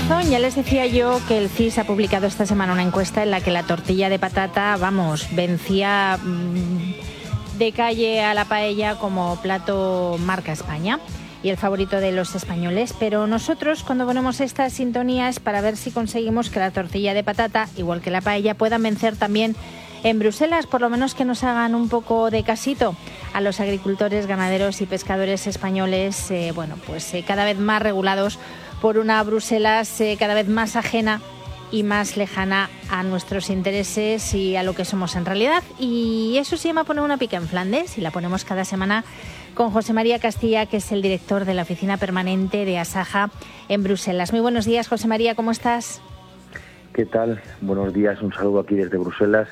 razón. Ya les decía yo que el CIS ha publicado esta semana una encuesta en la que la tortilla de patata, vencía de calle a la paella como plato marca España y el favorito de los españoles. Pero nosotros, cuando ponemos esta sintonía, es para ver si conseguimos que la tortilla de patata, igual que la paella, puedan vencer también en Bruselas, por lo menos que nos hagan un poco de casito a los agricultores, ganaderos y pescadores españoles, cada vez más regulados por una Bruselas cada vez más ajena y más lejana a nuestros intereses y a lo que somos en realidad. Y eso se llama poner una pica en Flandes, y la ponemos cada semana con José María Castilla, que es el director de la oficina permanente de Asaja en Bruselas. Muy buenos días, José María, ¿cómo estás? ¿Qué tal? Buenos días, un saludo aquí desde Bruselas.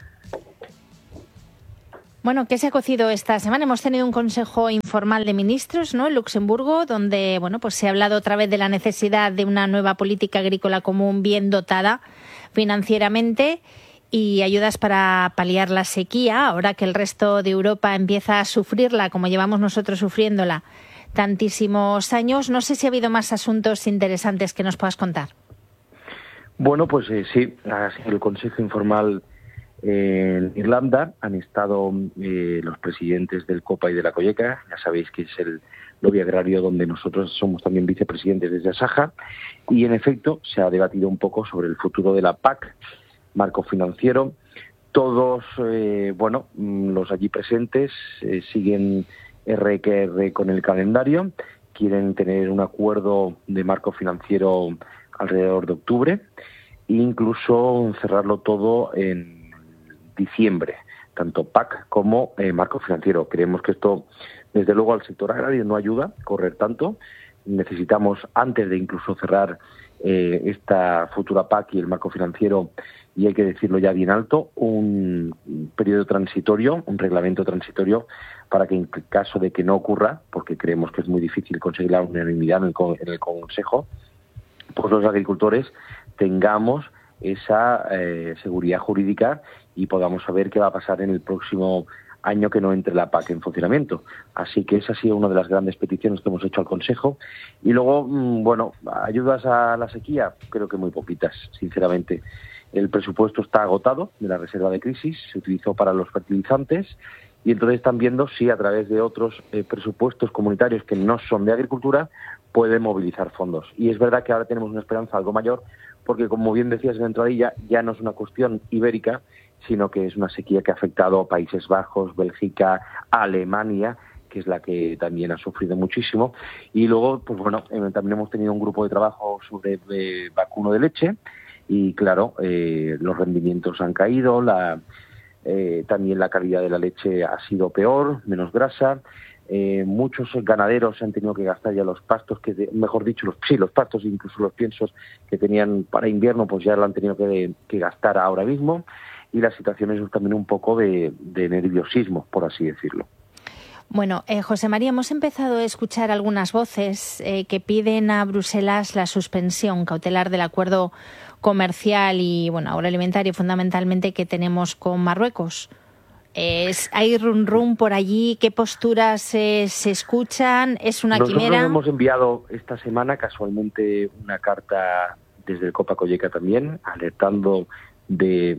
Bueno, ¿qué se ha cocido esta semana? Hemos tenido un consejo informal de ministros, ¿no?, en Luxemburgo, donde se ha hablado otra vez de la necesidad de una nueva política agrícola común bien dotada financieramente y ayudas para paliar la sequía, ahora que el resto de Europa empieza a sufrirla como llevamos nosotros sufriéndola tantísimos años. No sé si ha habido más asuntos interesantes que nos puedas contar. Bueno, sí, ha sido el consejo informal en Irlanda. Han estado los presidentes del COPA y de la COGECA. Ya sabéis que es el lobby agrario donde nosotros somos también vicepresidentes desde Asaja. Y en efecto se ha debatido un poco sobre el futuro de la PAC, marco financiero. Todos, los allí presentes siguen R que R con el calendario. Quieren tener un acuerdo de marco financiero alrededor de octubre e incluso cerrarlo todo en diciembre, tanto PAC como marco financiero. Creemos que esto, desde luego, al sector agrario no ayuda a correr tanto. Necesitamos, antes de incluso cerrar esta futura PAC y el marco financiero, y hay que decirlo ya bien alto, un periodo transitorio, un reglamento transitorio, para que en caso de que no ocurra, porque creemos que es muy difícil conseguir la unanimidad en el Consejo, pues los agricultores tengamos esa seguridad jurídica y podamos saber qué va a pasar en el próximo año que no entre la PAC en funcionamiento. Así que esa ha sido una de las grandes peticiones que hemos hecho al Consejo. Y luego, ayudas a la sequía, creo que muy poquitas, sinceramente. El presupuesto está agotado de la reserva de crisis, se utilizó para los fertilizantes, y entonces están viendo si a través de otros presupuestos comunitarios que no son de agricultura pueden movilizar fondos. Y es verdad que ahora tenemos una esperanza algo mayor, porque, como bien decías en la entradilla, ya no es una cuestión ibérica, sino que es una sequía que ha afectado a Países Bajos, Bélgica, Alemania, que es la que también ha sufrido muchísimo. Y luego, también hemos tenido un grupo de trabajo sobre vacuno de leche, y claro, los rendimientos han caído, también la calidad de la leche ha sido peor, menos grasa. Muchos ganaderos han tenido que gastar ya los pastos, los pastos, incluso los piensos que tenían para invierno, pues ya lo han tenido que gastar ahora mismo, y la situación es también un poco de nerviosismo, por así decirlo. Bueno, José María, hemos empezado a escuchar algunas voces que piden a Bruselas la suspensión cautelar del acuerdo comercial y agroalimentario fundamentalmente que tenemos con Marruecos. ¿Hay rum por allí? ¿Qué posturas se escuchan? ¿Es una quimera? Nosotros hemos enviado esta semana casualmente una carta desde el COPA COGECA también, alertando de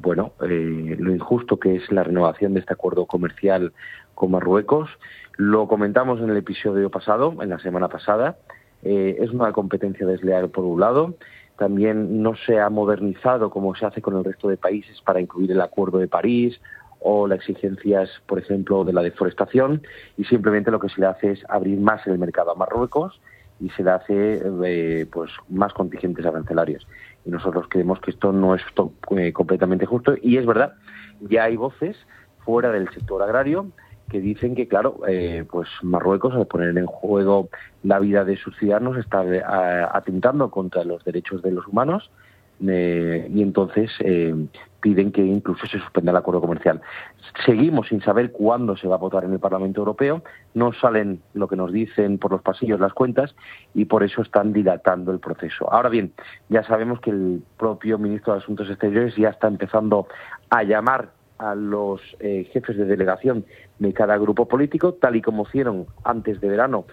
lo injusto que es la renovación de este acuerdo comercial con Marruecos. Lo comentamos en el episodio pasado, en la semana pasada. Es una competencia desleal por un lado. También no se ha modernizado como se hace con el resto de países para incluir el Acuerdo de París o las exigencias, por ejemplo, de la deforestación, y simplemente lo que se le hace es abrir más el mercado a Marruecos y se le hace más contingentes arancelarios. Y nosotros creemos que esto no es completamente justo, y es verdad, ya hay voces fuera del sector agrario que dicen que, claro, Marruecos, al poner en juego la vida de sus ciudadanos, está atentando contra los derechos de los humanos, y entonces piden que incluso se suspenda el acuerdo comercial. Seguimos sin saber cuándo se va a votar en el Parlamento Europeo, no salen lo que nos dicen por los pasillos las cuentas, y por eso están dilatando el proceso. Ahora bien, ya sabemos que el propio ministro de Asuntos Exteriores ya está empezando a llamar a los jefes de delegación de cada grupo político, tal y como hicieron antes de verano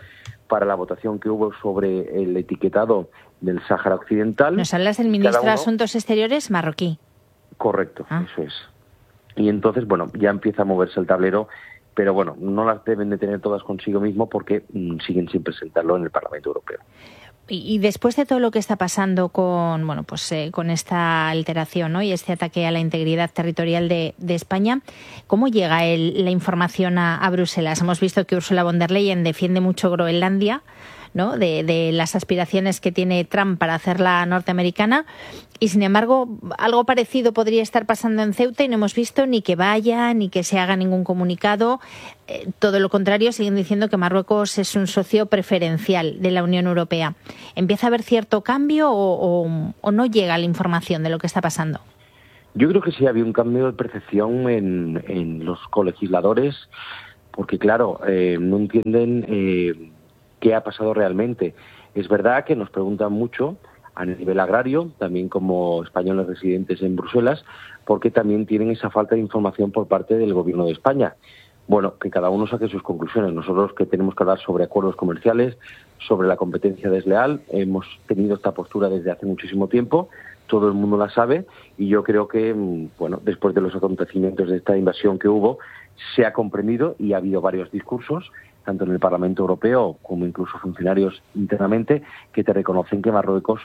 para la votación que hubo sobre el etiquetado del Sáhara Occidental. ¿Nos hablas del ministro de Asuntos Exteriores marroquí? Correcto, eso es. Y entonces, bueno, ya empieza a moverse el tablero, pero bueno, no las deben de tener todas consigo mismo porque siguen sin presentarlo en el Parlamento Europeo. Y después de todo lo que está pasando con con esta alteración, ¿no?, y este ataque a la integridad territorial de España, ¿cómo llega la información a Bruselas? Hemos visto que Ursula von der Leyen defiende mucho Groenlandia, ¿no?, de las aspiraciones que tiene Trump para hacerla norteamericana, y sin embargo algo parecido podría estar pasando en Ceuta y no hemos visto ni que vaya ni que se haga ningún comunicado. Todo lo contrario, siguen diciendo que Marruecos es un socio preferencial de la Unión Europea. ¿Empieza a haber cierto cambio o no llega la información de lo que está pasando? Yo creo que sí había un cambio de percepción en los colegisladores, porque claro, no entienden qué ha pasado realmente. Es verdad que nos preguntan mucho a nivel agrario, también como españoles residentes en Bruselas, porque también tienen esa falta de información por parte del Gobierno de España. Bueno, que cada uno saque sus conclusiones. Nosotros que tenemos que hablar sobre acuerdos comerciales, sobre la competencia desleal, hemos tenido esta postura desde hace muchísimo tiempo, todo el mundo la sabe, y yo creo que, bueno, después de los acontecimientos de esta invasión que hubo, se ha comprendido y ha habido varios discursos, tanto en el Parlamento Europeo como incluso funcionarios internamente, que te reconocen que Marruecos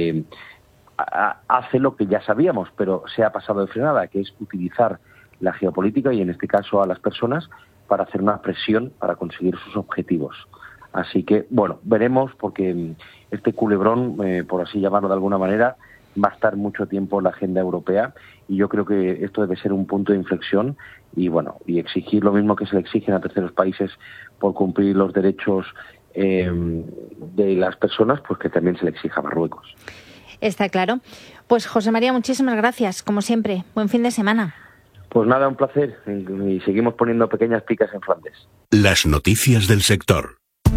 hace lo que ya sabíamos, pero se ha pasado de frenada, que es utilizar la geopolítica y en este caso a las personas para hacer una presión para conseguir sus objetivos. Así que, bueno, veremos, porque este culebrón, por así llamarlo de alguna manera, va a estar mucho tiempo en la agenda europea, y yo creo que esto debe ser un punto de inflexión y bueno, y exigir lo mismo que se le exigen a terceros países por cumplir los derechos de las personas, pues que también se le exija a Marruecos. Está claro. Pues José María, muchísimas gracias, como siempre. Buen fin de semana. Pues nada, un placer, y seguimos poniendo pequeñas picas en Flandes. Las noticias del sector.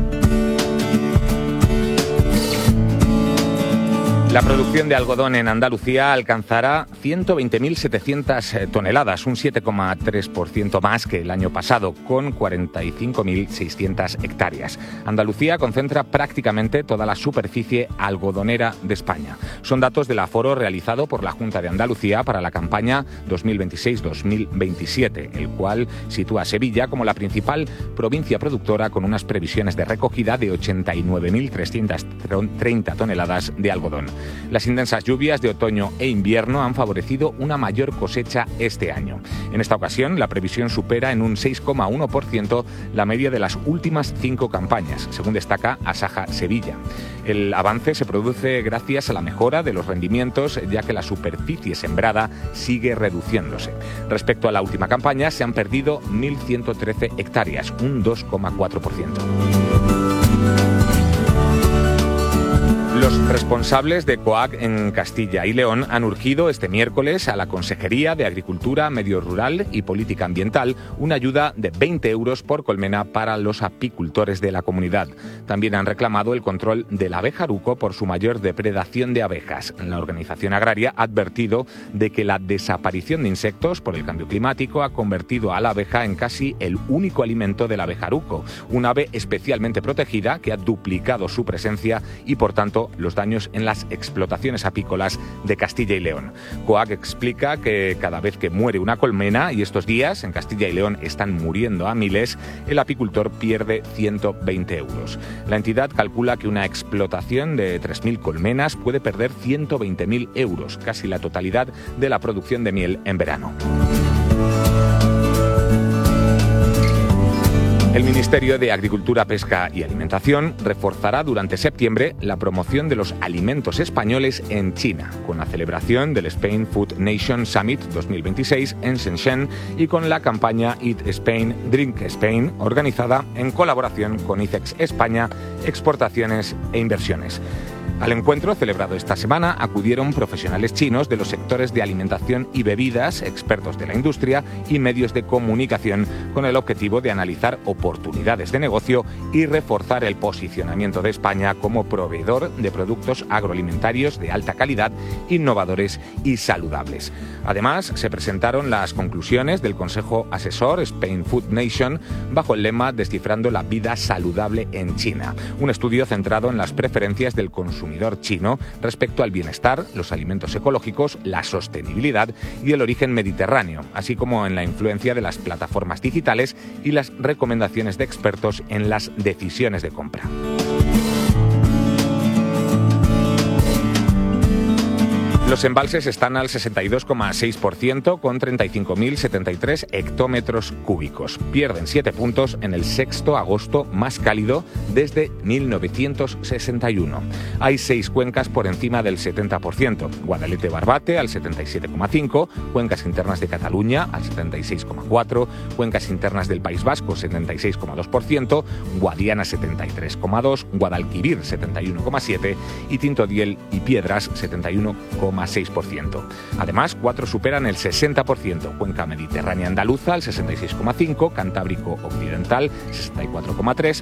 La producción de algodón en Andalucía alcanzará 120.700 toneladas, un 7,3% más que el año pasado, con 45.600 hectáreas. Andalucía concentra prácticamente toda la superficie algodonera de España. Son datos del aforo realizado por la Junta de Andalucía para la campaña 2026-2027, el cual sitúa a Sevilla como la principal provincia productora, con unas previsiones de recogida de 89.330 toneladas de algodón. Las intensas lluvias de otoño e invierno han favorecido una mayor cosecha este año. En esta ocasión, la previsión supera en un 6,1% la media de las últimas 5 campañas, según destaca Asaja Sevilla. El avance se produce gracias a la mejora de los rendimientos, ya que la superficie sembrada sigue reduciéndose. Respecto a la última campaña, se han perdido 1.113 hectáreas, un 2,4%. Los responsables de COAG en Castilla y León han urgido este miércoles a la Consejería de Agricultura, Medio Rural y Política Ambiental una ayuda de 20 euros por colmena para los apicultores de la comunidad. También han reclamado el control del abejaruco por su mayor depredación de abejas. La organización agraria ha advertido de que la desaparición de insectos por el cambio climático ha convertido a la abeja en casi el único alimento del abejaruco, un ave especialmente protegida que ha duplicado su presencia y, por tanto, los daños en las explotaciones apícolas de Castilla y León. COAG explica que cada vez que muere una colmena, y estos días en Castilla y León están muriendo a miles, el apicultor pierde 120 euros. La entidad calcula que una explotación de 3.000 colmenas puede perder 120.000 euros, casi la totalidad de la producción de miel en verano. El Ministerio de Agricultura, Pesca y Alimentación reforzará durante septiembre la promoción de los alimentos españoles en China, con la celebración del Spain Food Nation Summit 2026 en Shenzhen y con la campaña Eat Spain, Drink Spain, organizada en colaboración con ICEX España, Exportaciones e Inversiones. Al encuentro celebrado esta semana acudieron profesionales chinos de los sectores de alimentación y bebidas, expertos de la industria y medios de comunicación, con el objetivo de analizar oportunidades oportunidades de negocio y reforzar el posicionamiento de España como proveedor de productos agroalimentarios de alta calidad, innovadores y saludables. Además, se presentaron las conclusiones del Consejo Asesor Spain Food Nation bajo el lema Descifrando la vida saludable en China, un estudio centrado en las preferencias del consumidor chino respecto al bienestar, los alimentos ecológicos, la sostenibilidad y el origen mediterráneo, así como en la influencia de las plataformas digitales y las recomendaciones de expertos en las decisiones de compra. Los embalses están al 62,6% con 35.073 hectómetros cúbicos. Pierden 7 puntos en el sexto agosto más cálido desde 1961. Hay 6 cuencas por encima del 70%. Guadalete-Barbate al 77,5%, cuencas internas de Cataluña al 76,4%, cuencas internas del País Vasco 76,2%, Guadiana 73,2%, Guadalquivir 71,7% y Tintodiel y Piedras 71,6%. Además, 4 superan el 60%, Cuenca Mediterránea Andaluza al 66,5%, Cantábrico Occidental 64,3%,